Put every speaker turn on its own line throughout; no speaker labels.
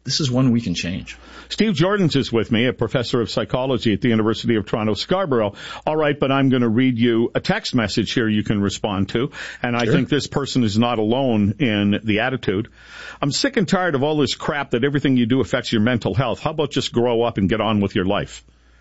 this is one we can change.
Steve Jordans is with me, a professor of psychology at the University of Toronto, Scarborough. All right, but I'm going to read you a text message here you can respond to. And I think this person is not alone in the attitude. I'm sick and tired of all this crap that everything you do affects your mental health. How about just grow up and get on with your life?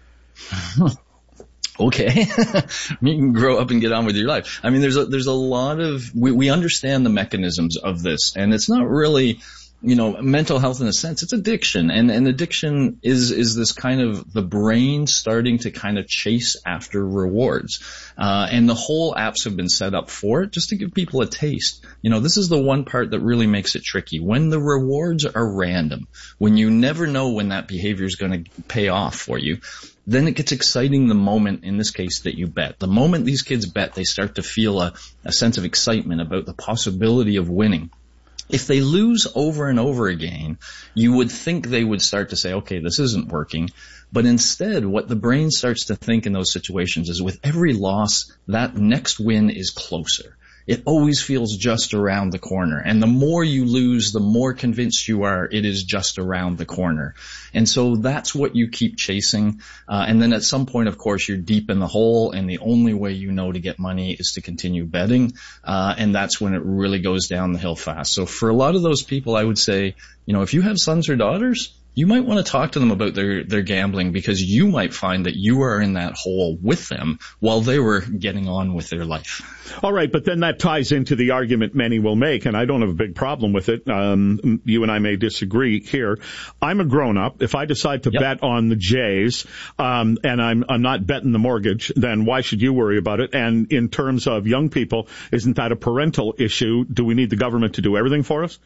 Okay. You can grow up and get on with your life. I mean, there's a lot of, we understand the mechanisms of this, and it's not really, mental health in a sense. It's addiction, and addiction is this kind of the brain starting to kind of chase after rewards. And the whole apps have been set up for it just to give people a taste. This is the one part that really makes it tricky. When the rewards are random, when you never know when that behavior is going to pay off for you, then it gets exciting the moment, in this case, that you bet. The moment these kids bet, they start to feel a sense of excitement about the possibility of winning. If they lose over and over again, you would think they would start to say, okay, this isn't working. But instead, what the brain starts to think in those situations is with every loss, that next win is closer. It always feels just around the corner. And the more you lose, the more convinced you are it is just around the corner. And so that's what you keep chasing. And then at some point, of course, you're deep in the hole, and the only way you know to get money is to continue betting. And that's when it really goes down the hill fast. So for a lot of those people, I would say, if you have sons or daughters, you might want to talk to them about their gambling, because you might find that you are in that hole with them while they were getting on with their life.
All right, but then that ties into the argument many will make, and I don't have a big problem with it. You and I may disagree here. I'm a grown-up. If I decide to bet on the Jays, and I'm not betting the mortgage, then why should you worry about it? And in terms of young people, isn't that a parental issue? Do we need the government to do everything for us?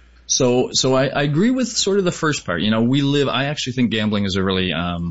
So I agree with sort of the first part. I actually think gambling is a really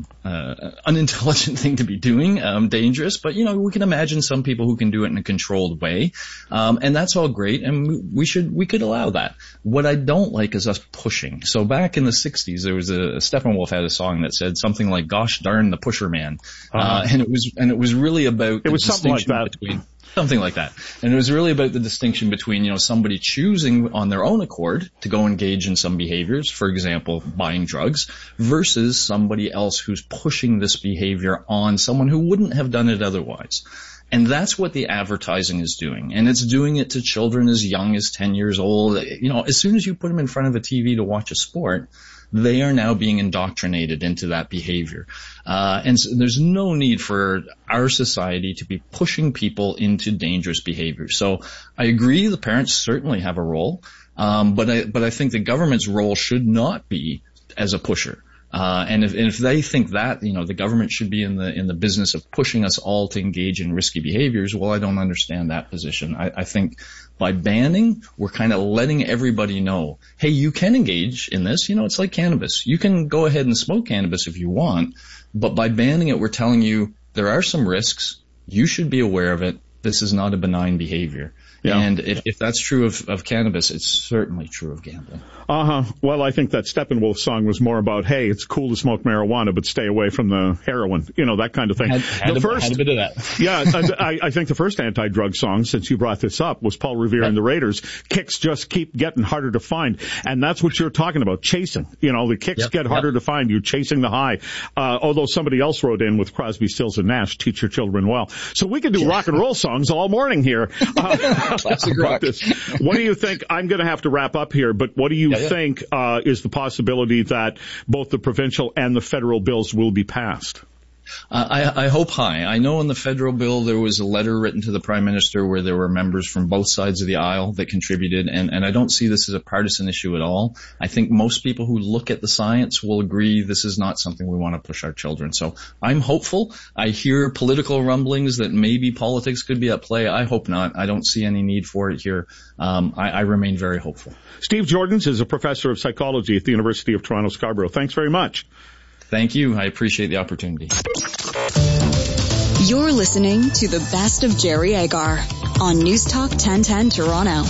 unintelligent thing to be doing, dangerous, but we can imagine some people who can do it in a controlled way. And that's all great, and we could allow that. What I don't like is us pushing. So back in the 60s, there was Steppenwolf had a song that said something like, "Gosh darn the pusher man." And it was really about
it was something like that.
Something like that. And it was really about the distinction between, somebody choosing on their own accord to go engage in some behaviors, for example, buying drugs, versus somebody else who's pushing this behavior on someone who wouldn't have done it otherwise. And that's what the advertising is doing. And it's doing it to children as young as 10 years old. As soon as you put them in front of a TV to watch a sport, they are now being indoctrinated into that behavior. And so there's no need for our society to be pushing people into dangerous behavior. So I agree the parents certainly have a role, but I think the government's role should not be as a pusher. And if they think that, the government should be in the business of pushing us all to engage in risky behaviors, well, I don't understand that position. I think by banning, we're kind of letting everybody know, hey, you can engage in this. It's like cannabis. You can go ahead and smoke cannabis if you want, but by banning it, we're telling you there are some risks. You should be aware of it. This is not a benign behavior. Yeah. And if that's true of cannabis, it's certainly true of gambling.
Well, I think that Steppenwolf song was more about, hey, it's cool to smoke marijuana, but stay away from the heroin, that kind of thing.
Had a bit of that.
Yeah, I think the first anti-drug song, since you brought this up, was Paul Revere and the Raiders. Kicks just keep getting harder to find. And that's what you're talking about, chasing. The kicks get harder to find. You're chasing the high. Although somebody else wrote in with Crosby, Stills, and Nash, teach your children well. So we could do rock and roll songs all morning here.
Classic rock.
What do you think? I'm going to have to wrap up here, but what do you think is the possibility that both the provincial and the federal bills will be passed?
I hope high. I know in the federal bill there was a letter written to the Prime Minister where there were members from both sides of the aisle that contributed, and I don't see this as a partisan issue at all. I think most people who look at the science will agree this is not something we want to push our children. So I'm hopeful. I hear political rumblings that maybe politics could be at play. I hope not. I don't see any need for it here. I remain very hopeful.
Steve Jordans is a professor of psychology at the University of Toronto, Scarborough. Thanks very much.
Thank you. I appreciate the opportunity.
You're listening to the best of Jerry Agar on News Talk 1010 Toronto.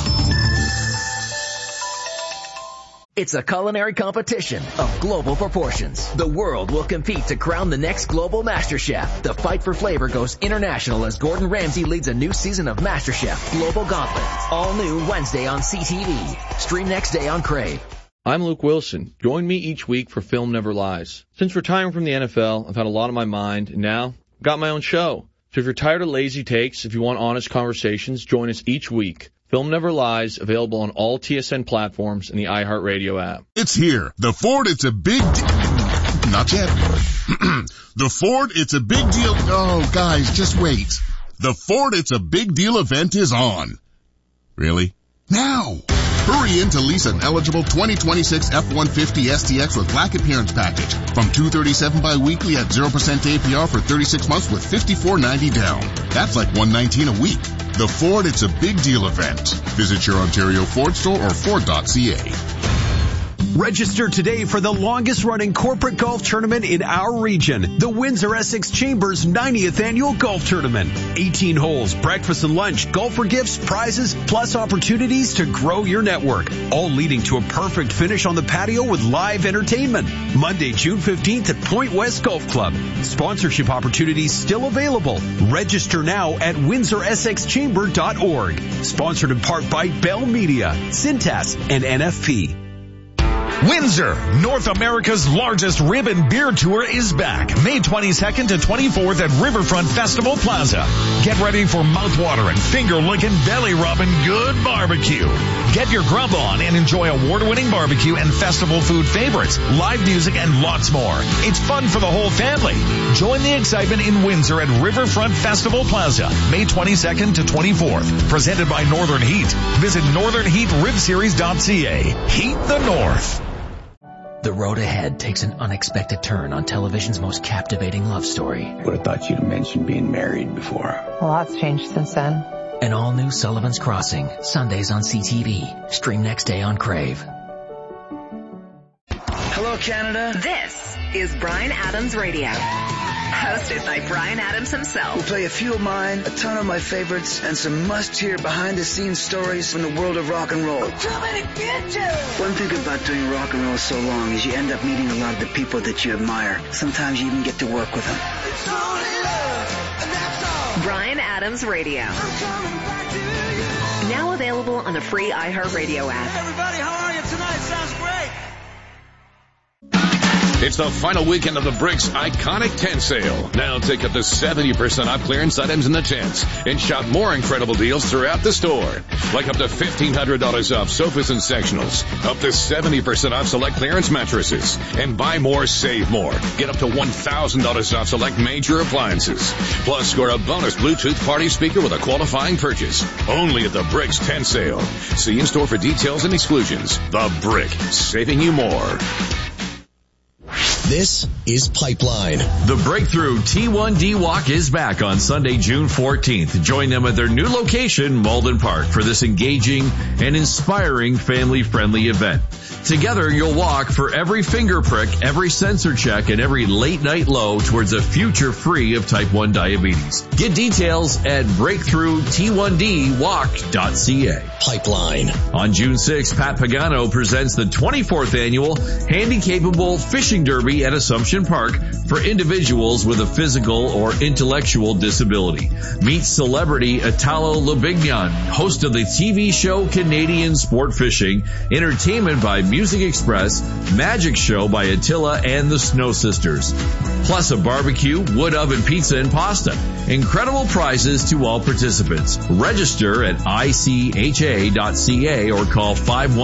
It's a culinary competition of global proportions. The world will compete to crown the next global MasterChef. The fight for flavor goes international as Gordon Ramsay leads a new season of MasterChef Global Gauntlet. All new Wednesday on CTV. Stream next day on Crave.
I'm Luke Wilson. Join me each week for Film Never Lies. Since retiring from the NFL, I've had a lot on my mind, and now I've got my own show. So if you're tired of lazy takes, if you want honest conversations, join us each week. Film Never Lies, available on all TSN platforms and the iHeartRadio app.
It's here. The Ford, it's a big not yet. The Ford, it's a big deal. Oh, guys, just wait. The Ford, it's a big deal event is on. Really? Now! Hurry in to lease an eligible 2026 F-150 STX with black appearance package from $237 bi-weekly at 0% APR for 36 months with $54.90 down. That's like $119 a week. The Ford, it's a big deal event. Visit your Ontario Ford store or Ford.ca.
Register today for the longest-running corporate golf tournament in our region, the Windsor Essex Chambers 90th Annual Golf Tournament. 18 holes, breakfast and lunch, golfer gifts, prizes, plus opportunities to grow your network, all leading to a perfect finish on the patio with live entertainment. Monday, June 15th at Point West Golf Club. Sponsorship opportunities still available. Register now at WindsorEssexChamber.org. Sponsored in part by Bell Media, Cintas, and NFP.
Windsor, North America's largest rib and beer tour is back, May 22nd to 24th at Riverfront Festival Plaza. Get ready for mouthwatering, finger-licking, belly-rubbing good barbecue. Get your grub on and enjoy award-winning barbecue and festival food favorites, live music, and lots more. It's fun for the whole family. Join the excitement in Windsor at Riverfront Festival Plaza, May 22nd to 24th. Presented by Northern Heat. Visit northernheatribseries.ca. Heat the North.
The road ahead takes an unexpected turn on television's most captivating love story.
Would have thought you'd have mentioned being married before.
A lot's changed since then.
An all-new Sullivan's Crossing, Sundays on CTV. Stream next day on Crave.
Hello, Canada.
This is Bryan Adams Radio. Hosted by Bryan Adams himself.
We'll play a few of mine, a ton of my favorites, and some must-hear behind-the-scenes stories from the world of rock and roll.
Too many bitches!
One thing about doing rock and roll so long is you end up meeting a lot of the people that you admire. Sometimes you even get to work with them.
It's only love, and that's all.
Bryan Adams Radio.
I'm coming back to you.
Now available on the free iHeartRadio app.
Hey everybody, how are you tonight? Sounds great.
It's the final weekend of the Bricks Iconic Tent Sale. Now take up to 70% off clearance items in the tents and shop more incredible deals throughout the store. Like up to $1,500 off sofas and sectionals, up to 70% off select clearance mattresses, and buy more, save more. Get up to $1,000 off select major appliances. Plus, score a bonus Bluetooth party speaker with a qualifying purchase. Only at the Bricks Tent Sale. See in store for details and exclusions. The Brick, saving you more.
This is Pipeline.
The Breakthrough T1D Walk is back on Sunday, June 14th. Join them at their new location, Malden Park, for this engaging and inspiring family-friendly event. Together, you'll walk for every finger prick, every sensor check, and every late-night low towards a future free of type 1 diabetes. Get details at breakthrough-t1dwalk.ca.
Pipeline.
On June 6th, Pat Pagano presents the 24th annual Handy-Capable Fishing Derby at Assumption Park for individuals with a physical or intellectual disability. Meet celebrity Italo Lobignan, host of the TV show Canadian Sport Fishing, entertainment by Music Express, magic show by Attila and the Snow Sisters. Plus a barbecue, wood oven pizza and pasta. Incredible prizes to all participants. Register at ICHA.ca or call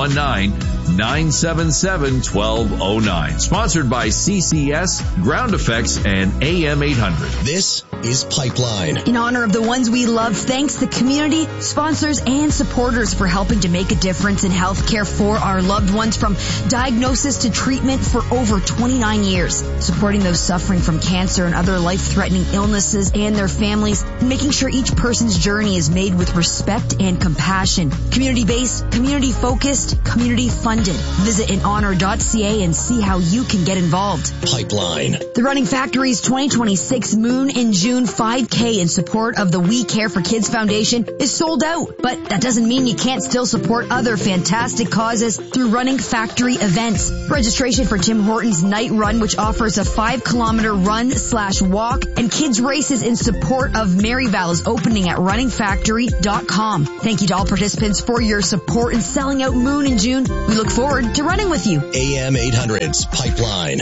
519-977-1209. Sponsored by CCS, Ground Effects, and AM 800.
This is Pipeline.
In honor of the ones we love, thanks the community, sponsors, and supporters for helping to make a difference in healthcare for our loved ones, from diagnosis to treatment for over 29 years. Supporting those suffering from cancer and other life-threatening illnesses and their families, and making sure each person's journey is made with respect and compassion. Community-based, community-focused, community-funded. Visit inhonor.ca and see how you can get involved.
Pipeline.
The Running Factory's 2026 Moon in June June 5K in support of the We Care for Kids Foundation is sold out, but that doesn't mean you can't still support other fantastic causes through Running Factory events. Registration for Tim Hortons Night Run, which offers a 5-kilometer run/walk, and kids races in support of Maryvale is opening at runningfactory.com. Thank you to all participants for your support in selling out Moon in June. We look forward to running with you.
AM 800's Pipeline.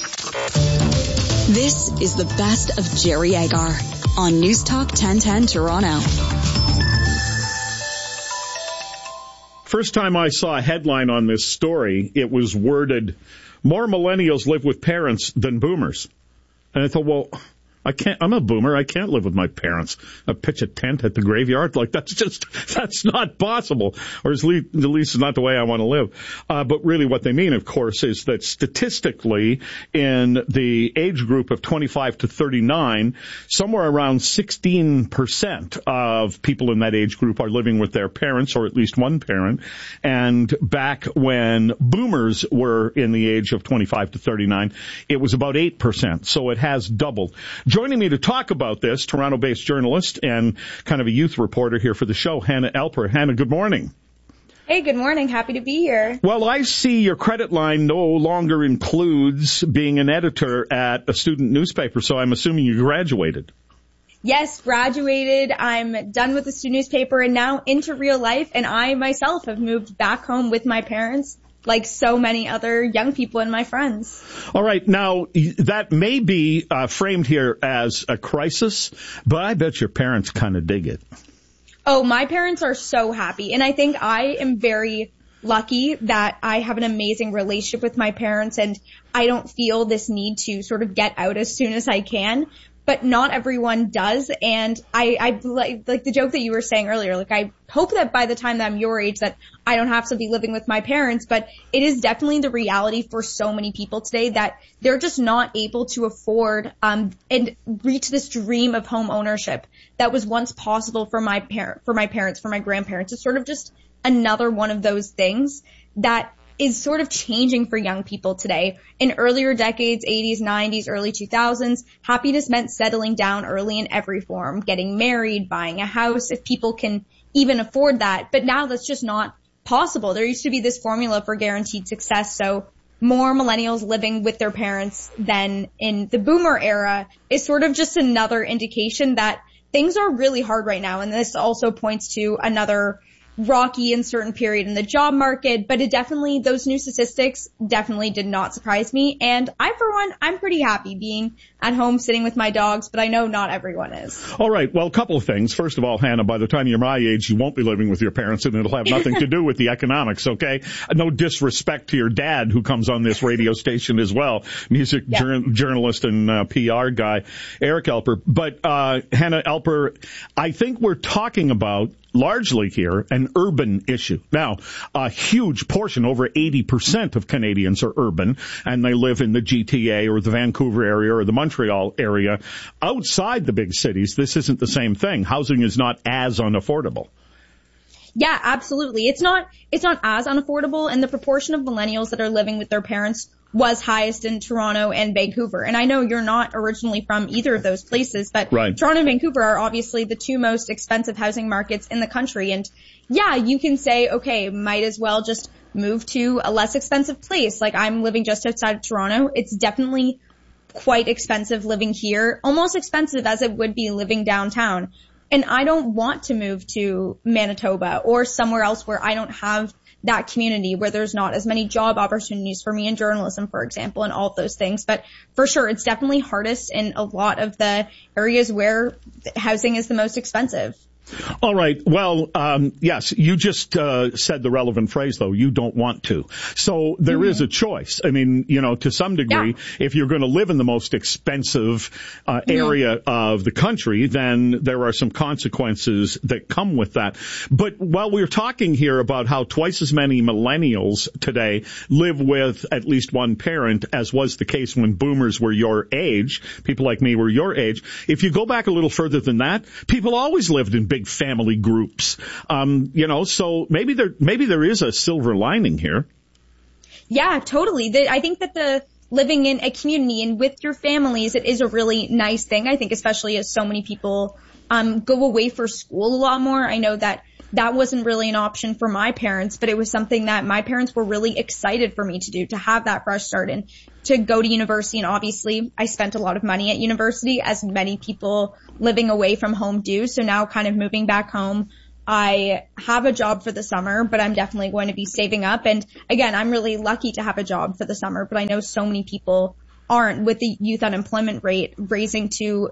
This is the best of Jerry Agar on News Talk 1010 Toronto.
First time I saw a headline on this story, it was worded, "More millennials live with parents than boomers." And I thought, well, I'm a boomer. I can't live with my parents. I pitch a tent at the graveyard. Like, that's not possible. Or at least not the way I want to live. But really what they mean, of course, is that statistically in the age group of 25 to 39, somewhere around 16% of people in that age group are living with their parents, or at least one parent. And back when boomers were in the age of 25 to 39, it was about 8%. So it has doubled. Joining me to talk about this, Toronto-based journalist and kind of a youth reporter here for the show, Hannah Elper. Hannah, good morning.
Hey, good morning. Happy to be here.
Well, I see your credit line no longer includes being an editor at a student newspaper, so I'm assuming you graduated.
Yes, graduated. I'm done with the student newspaper and now into real life, and I myself have moved back home with my parents, like so many other young people and my friends.
All right. Now, that may be framed here as a crisis, but I bet your parents kind of dig it.
Oh, my parents are so happy. And I think I am very lucky that I have an amazing relationship with my parents, and I don't feel this need to sort of get out as soon as I can. But not everyone does, and I like the joke that you were saying earlier, like I hope that by the time that I'm your age that I don't have to be living with my parents, but it is definitely the reality for so many people today that they're just not able to afford and reach this dream of home ownership that was once possible for my parents, for my grandparents. It's sort of just another one of those things that is sort of changing for young people today. In earlier decades, 80s, 90s, early 2000s, happiness meant settling down early in every form, getting married, buying a house, if people can even afford that. But now that's just not possible. There used to be this formula for guaranteed success, so more millennials living with their parents than in the boomer era is sort of just another indication that things are really hard right now. And this also points to another rocky and certain period in the job market, but those new statistics definitely did not surprise me. And I, for one, I'm pretty happy being at home sitting with my dogs, but I know not everyone is.
All right. Well, a couple of things. First of all, Hannah, by the time you're my age, you won't be living with your parents, and it'll have nothing to do with the economics, okay? No disrespect to your dad, who comes on this radio station as well, journalist and PR guy, Eric Elper. But Hannah Elper, I think we're talking about largely here an urban issue. Now, a huge portion, over 80% of Canadians are urban, and they live in the GTA or the Vancouver area or the Montreal area. Outside the big cities, this isn't the same thing. Housing is not as unaffordable.
Yeah, absolutely. It's not as unaffordable, and the proportion of millennials that are living with their parents was highest in Toronto and Vancouver. And I know you're not originally from either of those places, but right. Toronto and Vancouver are obviously the two most expensive housing markets in the country. And yeah, you can say, okay, might as well just move to a less expensive place. Like, I'm living just outside of Toronto. It's definitely quite expensive living here, almost expensive as it would be living downtown. And I don't want to move to Manitoba or somewhere else where I don't have that community, where there's not as many job opportunities for me in journalism, for example, and all of those things. But for sure, it's definitely hardest in a lot of the areas where housing is the most expensive.
All right. Well, yes, you just said the relevant phrase, though. You don't want to. So there is a choice. I mean, to some degree, if you're going to live in the most expensive area of the country, then there are some consequences that come with that. But while we're talking here about how twice as many millennials today live with at least one parent, as was the case when boomers were your age, people like me were your age, if you go back a little further than that, people always lived in big family groups, so maybe there is a silver lining here.
Yeah, totally. I think that living in a community and with your families, it is a really nice thing, I think, especially as so many people go away for school a lot more. I know that wasn't really an option for my parents, but it was something that my parents were really excited for me to do, to have that fresh start and to go to university. And obviously I spent a lot of money at university, as many people living away from home do. So now kind of moving back home, I have a job for the summer, but I'm definitely going to be saving up. And again, I'm really lucky to have a job for the summer, but I know so many people aren't, with the youth unemployment rate raising to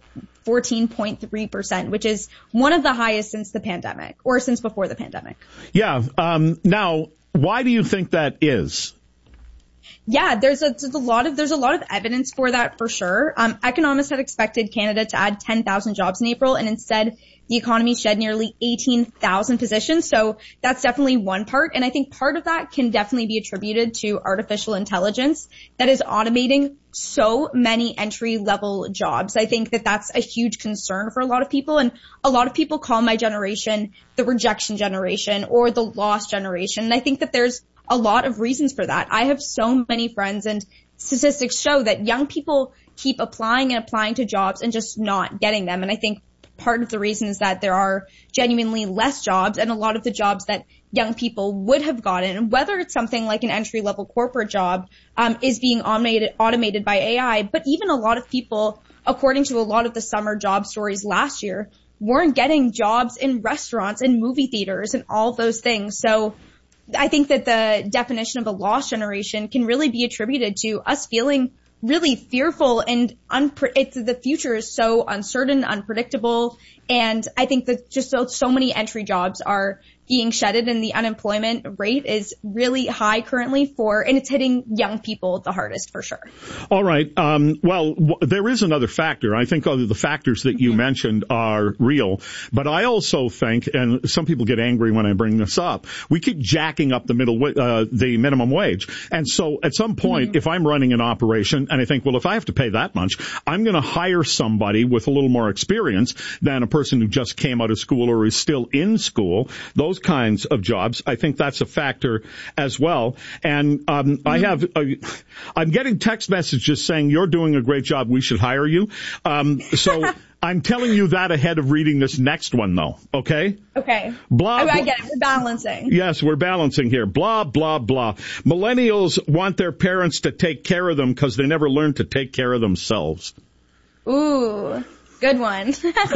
14.3%, which is one of the highest since the pandemic, or since before the pandemic.
Yeah. Now, why do you think that is?
Yeah, there's a lot of evidence for that, for sure. Economists had expected Canada to add 10,000 jobs in April, and instead the economy shed nearly 18,000 positions. So that's definitely one part. And I think part of that can definitely be attributed to artificial intelligence that is automating so many entry-level jobs. I think that that's a huge concern for a lot of people. And a lot of people call my generation the rejection generation or the lost generation. And I think that there's a lot of reasons for that. I have so many friends, and statistics show that young people keep applying and applying to jobs and just not getting them. And I think part of the reason is that there are genuinely less jobs, and a lot of the jobs that young people would have gotten, whether it's something like an entry-level corporate job, is being automated by AI. But even a lot of people, according to a lot of the summer job stories last year, weren't getting jobs in restaurants and movie theaters and all those things. So I think that the definition of a lost generation can really be attributed to us feeling really fearful, and the future is so uncertain, unpredictable. And I think that just so many entry jobs are being shedded, and the unemployment rate is really high currently and it's hitting young people the hardest, for sure.
All right. Well, there is another factor. I think the factors that you mentioned are real, but I also think, and some people get angry when I bring this up, we keep jacking up the minimum wage. And so at some point, if I'm running an operation and I think, well, if I have to pay that much, I'm going to hire somebody with a little more experience than a person who just came out of school or is still in school. Those kinds of jobs, I think that's a factor as well. And I'm getting text messages saying you're doing a great job, we should hire you. So I'm telling you that ahead of reading this next one, though. Okay?
Okay.
I
get it. We're balancing.
Yes, we're balancing here. Blah, blah, blah. Millennials want their parents to take care of them because they never learned to take care of themselves.
Ooh, good one.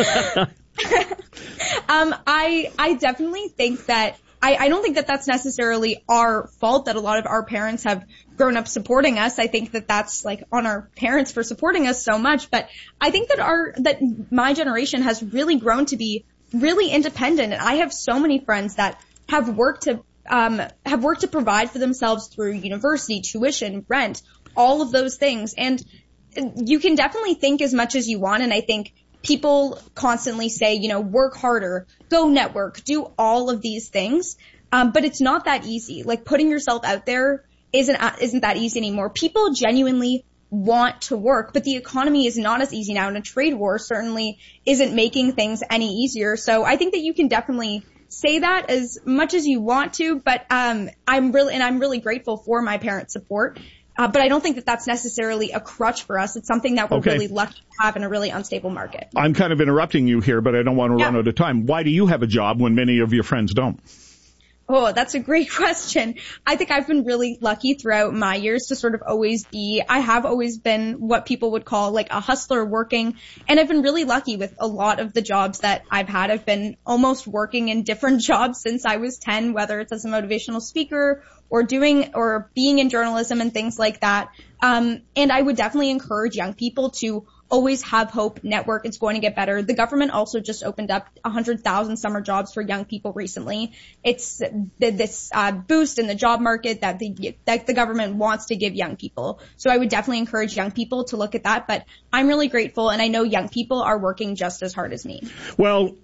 I definitely think that I don't think that that's necessarily our fault that a lot of our parents have grown up supporting us. I think that that's like on our parents for supporting us so much. But I think that my generation has really grown to be really independent. And I have so many friends that have worked to provide for themselves through university, tuition, rent, all of those things. And you can definitely think as much as you want. And I think people constantly say, work harder, go network, do all of these things. But it's not that easy. Like, putting yourself out there isn't that easy anymore. People genuinely want to work, but the economy is not as easy now, and a trade war certainly isn't making things any easier. So I think that you can definitely say that as much as you want to, but I'm really grateful for my parents' support. But I don't think that that's necessarily a crutch for us. It's something that we're really lucky to have in a really unstable market.
I'm kind of interrupting you here, but I don't want to run out of time. Why do you have a job when many of your friends don't?
Oh, that's a great question. I think I've been really lucky throughout my years to sort of I have always been what people would call like a hustler working. And I've been really lucky with a lot of the jobs that I've had. I've been almost working in different jobs since I was 10, whether it's as a motivational speaker or being in journalism and things like that. And I would definitely encourage young people to always have hope, network. It's going to get better. The government also just opened up 100,000 summer jobs for young people recently. It's this boost in the job market that the government wants to give young people. So I would definitely encourage young people to look at that. But I'm really grateful, and I know young people are working just as hard as me.
Well,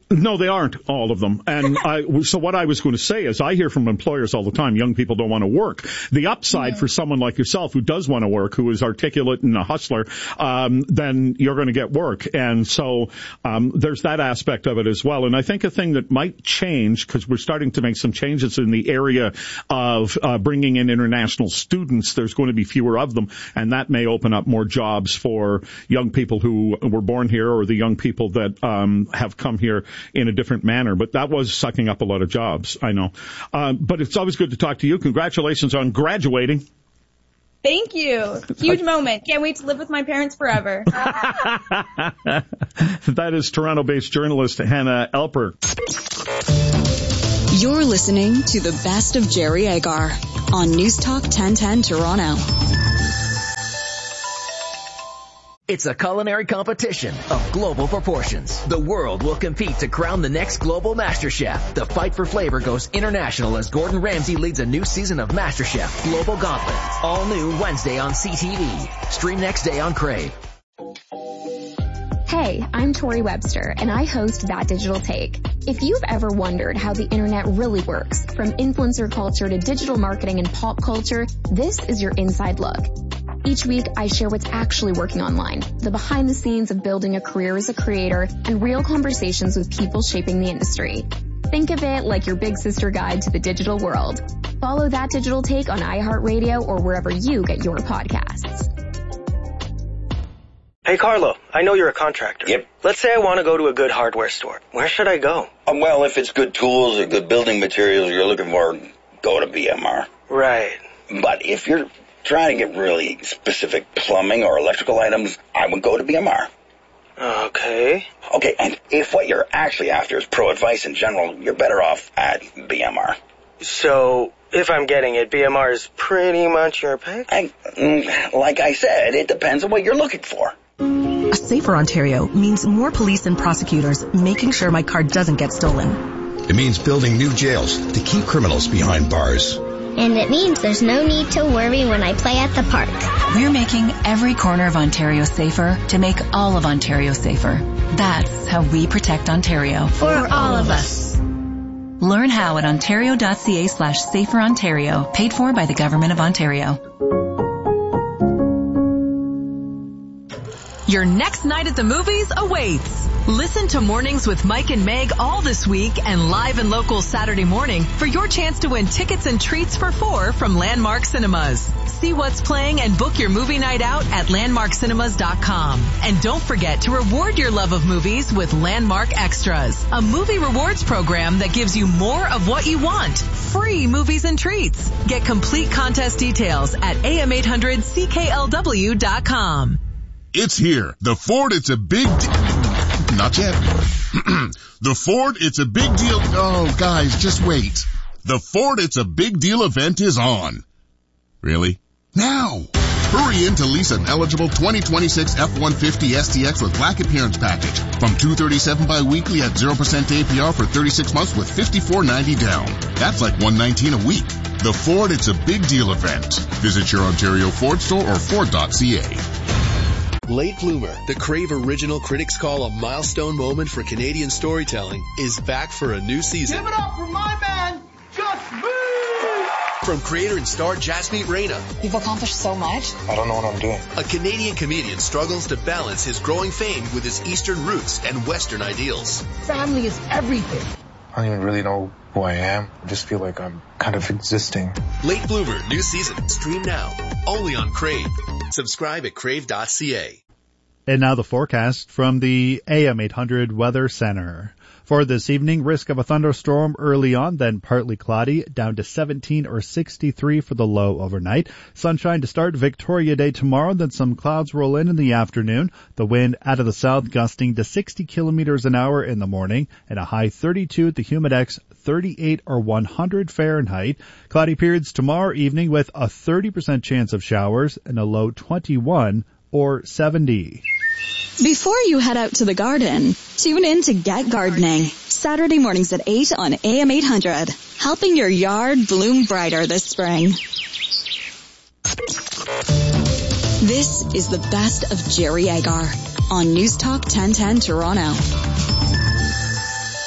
No, they aren't, all of them. And so what I was going to say is I hear from employers all the time, young people don't want to work. The upside for someone like yourself who does want to work, who is articulate and a hustler, then you're going to get work. And so there's that aspect of it as well. And I think a thing that might change, because we're starting to make some changes in the area of bringing in international students, there's going to be fewer of them, and that may open up more jobs for young people who were born here or the young people that have come here in a different manner. But that was sucking up a lot of jobs, I know. But it's always good to talk to you. Congratulations on graduating.
Thank you. Huge moment. Can't wait to live with my parents forever.
That is Toronto-based journalist Hannah Elper.
You're listening to the best of Jerry Agar on News Talk 1010 Toronto.
It's a culinary competition of global proportions. The world will compete to crown the next global MasterChef. The fight for flavor goes international as Gordon Ramsay leads a new season of MasterChef Global Gauntlet. All new Wednesday on CTV. Stream next day on Crave.
Hey, I'm Tori Webster, and I host That Digital Take. If you've ever wondered how the internet really works, from influencer culture to digital marketing and pop culture, this is your inside look. Each week, I share what's actually working online, the behind the scenes of building a career as a creator, and real conversations with people shaping the industry. Think of it like your big sister guide to the digital world. Follow That Digital Take on iHeartRadio or wherever you get your podcasts.
Hey, Carlo, I know you're a contractor.
Yep.
Let's say I want to go to a good hardware store. Where should I go?
Well, if it's good tools or good building materials you're looking for, go to BMR.
Right.
But if you're trying to get really specific plumbing or electrical items, I would go to BMR.
Okay.
Okay, and if what you're actually after is pro advice in general, you're better off at BMR.
So, if I'm getting it, BMR is pretty much your pick?
Like I said, it depends on what you're looking for.
A safer Ontario means more police and prosecutors making sure my car doesn't get stolen.
It means building new jails to keep criminals behind bars.
And it means there's no need to worry when I play at the park.
We're making every corner of Ontario safer to make all of Ontario safer. That's how we protect Ontario.
For all of us.
Learn how at ontario.ca/saferontario, paid for by the Government of Ontario.
Your next night at the movies awaits. Listen to Mornings with Mike and Meg all this week and live and local Saturday morning for your chance to win tickets and treats for 4 from Landmark Cinemas. See what's playing and book your movie night out at landmarkcinemas.com. And don't forget to reward your love of movies with Landmark Extras, a movie rewards program that gives you more of what you want. Free movies and treats. Get complete contest details at am800cklw.com.
It's here. The Ford, it's a big not yet. The Ford, it's a big deal. Oh, guys, just wait. The Ford, it's a big deal event is on. Really? Now. Hurry in to lease an eligible 2026 F-150 STX with black appearance package from $237 bi-weekly at 0% APR for 36 months with $54.90 down. That's like $119 a week. The Ford, it's a big deal event. Visit your Ontario Ford store or Ford.ca.
Late Bloomer, the Crave original critics call a milestone moment for Canadian storytelling, is back for a new season.
Give it up for my man, Gus Mee!
From creator and star Jasmeet Reyna.
You've accomplished so much.
I don't know what I'm doing.
A Canadian comedian struggles to balance his growing fame with his Eastern roots and Western ideals.
Family is everything. I don't even really know who I am. I just feel like I'm kind of existing.
Late Bloomer, new season. Stream now. Only on Crave. Subscribe at crave.ca.
And now the forecast from the AM 800 Weather Center. For this evening, risk of a thunderstorm early on, then partly cloudy, down to 17 or 63 for the low overnight. Sunshine to start Victoria Day tomorrow, then some clouds roll in the afternoon. The wind out of the south gusting to 60 kilometers an hour in the morning, and a high 32 at the Humidex, 38 or 100 Fahrenheit. Cloudy periods tomorrow evening with a 30% chance of showers and a low 21 or 70.
Before you head out to the garden, tune in to Get Gardening, Saturday mornings at 8 on AM 800, helping your yard bloom brighter this spring. This is the best of Jerry Agar on News Talk 1010 Toronto.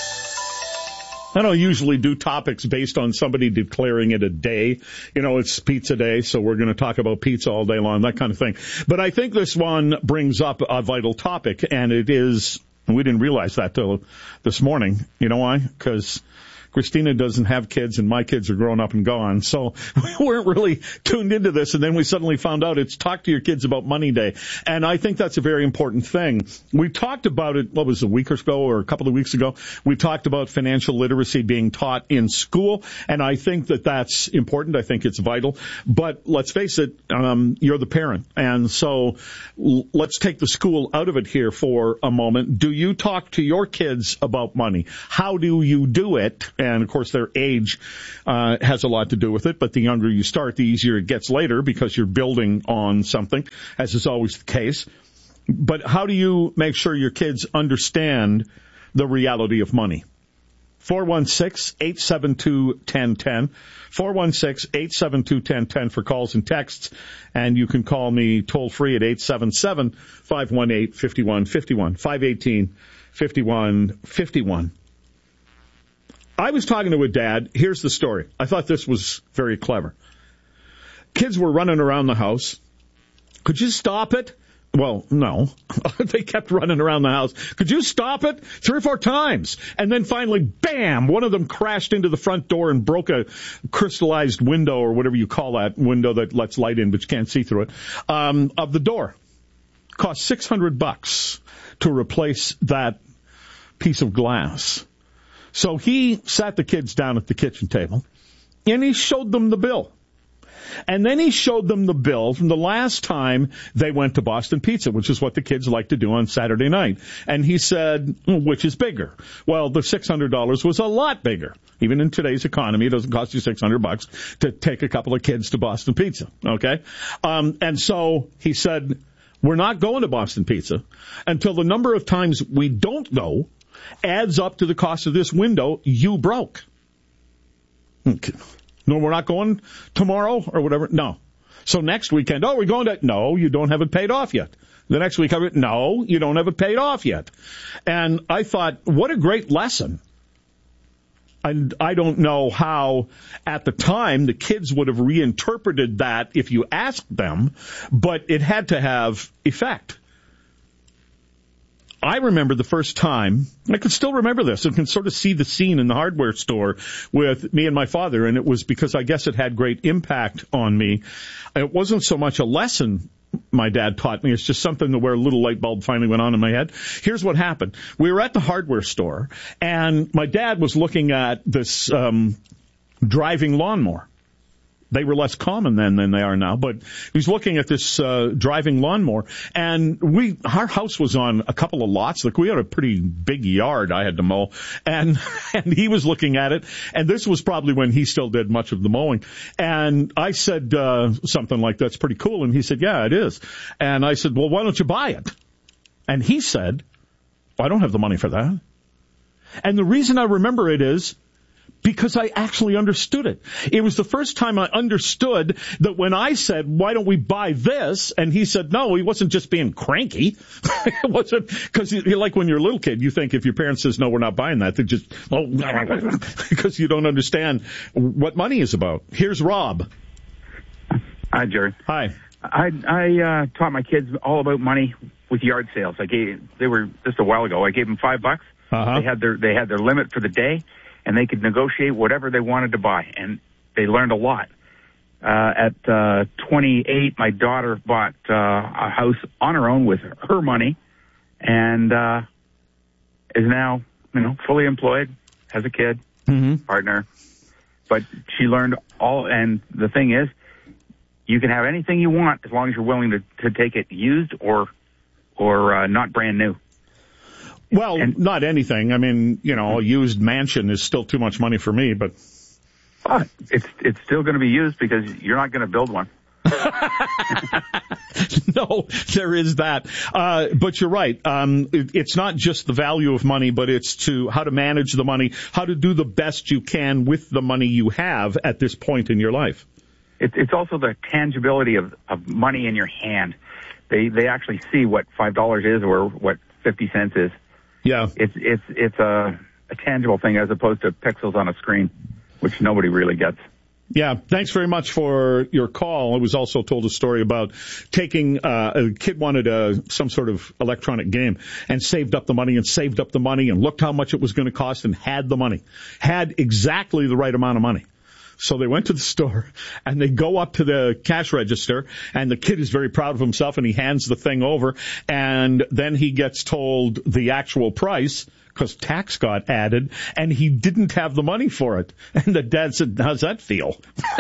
I don't usually do topics based on somebody declaring it a day. You know, it's pizza day, so we're going to talk about pizza all day long, that kind of thing. But I think this one brings up a vital topic, and it is, we didn't realize that till this morning. You know why? Because Christina doesn't have kids, and my kids are grown up and gone. So we weren't really tuned into this, and then we suddenly found out it's Talk to Your Kids About Money Day. And I think that's a very important thing. We talked about it, what was it, a week or so, or a couple of weeks ago? We talked about financial literacy being taught in school, and I think that that's important. I think it's vital. But let's face it, you're the parent. And so let's take the school out of it here for a moment. Do you talk to your kids about money? How do you do it? And, of course, their age has a lot to do with it. But the younger you start, the easier it gets later because you're building on something, as is always the case. But how do you make sure your kids understand the reality of money? 416-872-1010. 416-872-1010 for calls and texts. And you can call me toll-free at 877-518-5151. 518-5151. I was talking to a dad. Here's the story. I thought this was very clever. Kids were running around the house. Could you stop it? Well, no. They kept running around the house. Could you stop it? 3 or 4 times. And then finally, bam, one of them crashed into the front door and broke a crystallized window, or whatever you call that, window that lets light in but you can't see through it, of the door. Cost $600 to replace that piece of glass. So he sat the kids down at the kitchen table, and he showed them the bill. And then he showed them the bill from the last time they went to Boston Pizza, which is what the kids like to do on Saturday night. And he said, which is bigger? Well, the $600 was a lot bigger. Even in today's economy, it doesn't cost you $600 to take a couple of kids to Boston Pizza, okay? And so he said, we're not going to Boston Pizza until the number of times we don't go adds up to the cost of this window you broke. Okay. No, we're not going tomorrow or whatever. No. So next weekend, we're going to, no, you don't have it paid off yet. The next week, no, you don't have it paid off yet. And I thought, what a great lesson. And I don't know how at the time the kids would have reinterpreted that if you asked them, but it had to have effect. I remember the first time, I can still remember this, and can sort of see the scene in the hardware store with me and my father, and it was because I guess it had great impact on me. It wasn't so much a lesson my dad taught me, it's just something where a little light bulb finally went on in my head. Here's what happened. We were at the hardware store, and my dad was looking at this driving lawnmower. They were less common then than they are now, but he was looking at this driving lawnmower, and our house was on a couple of lots. Like, we had a pretty big yard I had to mow, and he was looking at it, and this was probably when he still did much of the mowing. And I said something like, that's pretty cool, and he said, yeah, it is. And I said, well, why don't you buy it? And he said, well, I don't have the money for that. And the reason I remember it is because I actually understood it. It was the first time I understood that when I said, why don't we buy this? And he said, no, he wasn't just being cranky. It wasn't, because like when you're a little kid, you think if your parents says, no, we're not buying that, they just, because you don't understand what money is about. Here's Rob.
Hi, Jerry.
Hi.
I taught my kids all about money with yard sales. They were just a while ago. I gave them $5.
Uh-huh.
They had their limit for the day, and they could negotiate whatever they wanted to buy, and they learned a lot. At 28, my daughter bought a house on her own with her money, and is now, fully employed, has a kid, partner. But she learned all, and the thing is, you can have anything you want as long as you're willing to take it used or not brand new.
Well, not anything. I mean, a used mansion is still too much money for me, but
it's still going to be used because you're not going to build one.
No, there is that. But you're right. It's not just the value of money, but it's how to manage the money, how to do the best you can with the money you have at this point in your life.
It's also the tangibility of money in your hand. They actually see what $5 is or what 50 cents is.
Yeah.
It's a tangible thing as opposed to pixels on a screen, which nobody really gets.
Yeah, thanks very much for your call. I was also told a story about taking a kid wanted some sort of electronic game and saved up the money and looked how much it was going to cost and had the money, had exactly the right amount of money. So they went to the store and they go up to the cash register and the kid is very proud of himself and he hands the thing over and then he gets told the actual price because tax got added and he didn't have the money for it. And the dad said, how's that feel?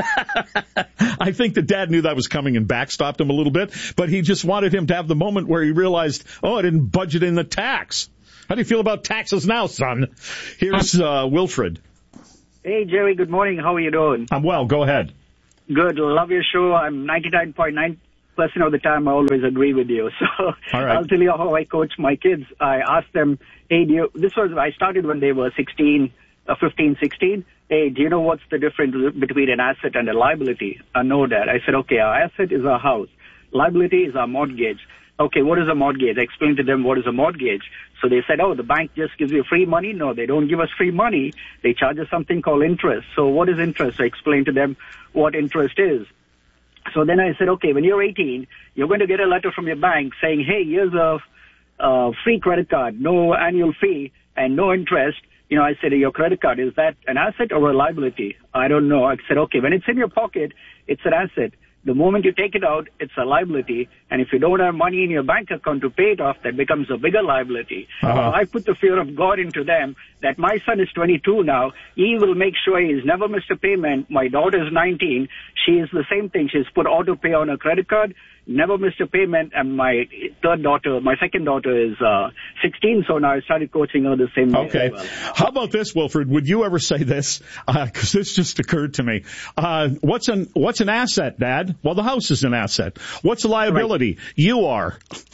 I think the dad knew that was coming and backstopped him a little bit, but he just wanted him to have the moment where he realized, oh, I didn't budget in the tax. How do you feel about taxes now, son? Here's Wilfred.
Hey, Jerry, good morning. How are you doing?
I'm well. Go ahead.
Good. Love your show. I'm 99.9% of the time I always agree with you. So
all right.
I'll tell you how I coach my kids. I asked them, hey, I started when they were 15, 16. Hey, do you know what's the difference between an asset and a liability? I know that. I said, okay, our asset is our house. Liability is our mortgage. Okay, what is a mortgage? I explained to them what is a mortgage. So they said, oh, the bank just gives you free money. No, they don't give us free money. They charge us something called interest. So what is interest? I explained to them what interest is. So then I said, okay, when you're 18, you're going to get a letter from your bank saying, hey, here's a free credit card, no annual fee and no interest. You know, I said, your credit card, is that an asset or a liability? I don't know. I said, okay, when it's in your pocket, it's an asset. The moment you take it out, it's a liability. And if you don't have money in your bank account to pay it off, that becomes a bigger liability. So I put the fear of God into them that my son is 22 now. He will make sure he's never missed a payment. My daughter is 19. She is the same thing. She's put auto pay on her credit card, never missed a payment. And my second daughter is 16. So now I started coaching her the same way.
Okay.
As well.
How about this, Wilfred? Would you ever say this? Because this just occurred to me. What's an asset, Dad? Well, the house is an asset. What's a liability? Right. You are.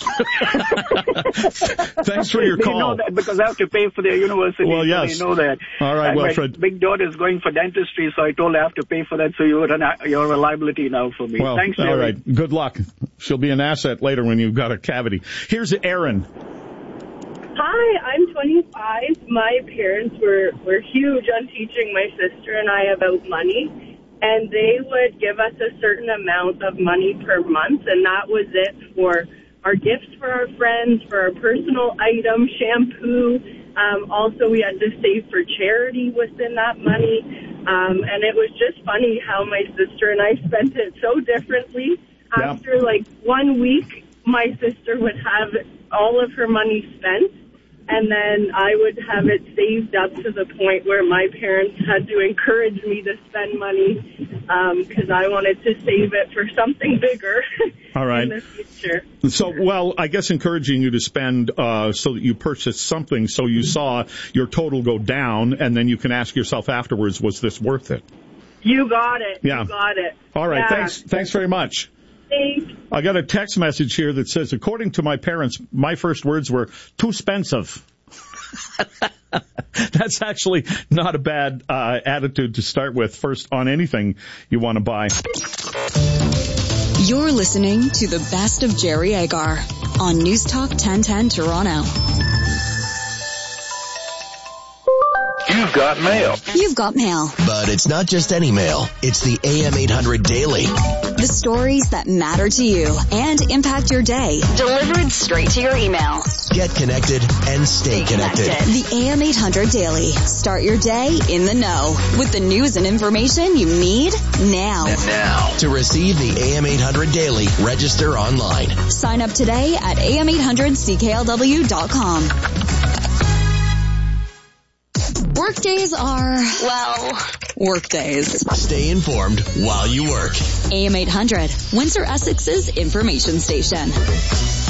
Thanks for your call.
They know that because I have to pay for their university.
Well, yes.
So they know that.
All right,
and
Wilfred.
My big daughter is going for dentistry, so I told her I have to pay for that, so you're a liability now for me.
Well,
thanks, Jerry.
all right. Good luck. She'll be an asset later when you've got a cavity. Here's Aaron.
Hi, I'm 25. My parents were huge on teaching my sister and I about money. And they would give us a certain amount of money per month, and that was it for our gifts for our friends, for our personal items, shampoo. Also, we had to save for charity within that money. And it was just funny how my sister and I spent it so differently. After, 1 week, my sister would have all of her money spent. And then I would have it saved up to the point where my parents had to encourage me to spend money because I wanted to save it for something bigger.
All right.
In the future.
So, well, I guess encouraging you to spend so that you purchased something so you saw your total go down, and then you can ask yourself afterwards, was this worth it?
You got it.
Yeah.
You got it.
All right.
Yeah.
Thanks very much.
Thanks.
I got a text message here that says, according to my parents, my first words were, too expensive. That's actually not a bad attitude to start with first on anything you want to buy.
You're listening to the best of Jerry Agar on News Talk 1010 Toronto.
You've got mail.
You've got mail.
But it's not just any mail. It's the AM 800 Daily.
The stories that matter to you and impact your day. Delivered straight to your email.
Get connected and stay connected.
The AM 800 Daily. Start your day in the know with the news and information you need now.
And now, to receive the AM 800 Daily, register online.
Sign up today at am800cklw.com. Workdays are, well, workdays.
Stay informed while you work.
AM 800, Windsor Essex's information station.